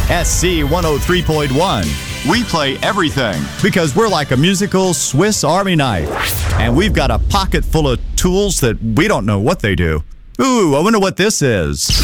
SC 103.1. We play everything because we're like a musical Swiss Army knife. And we've got a pocket full of tools that we don't know what they do. Ooh, I wonder what this is.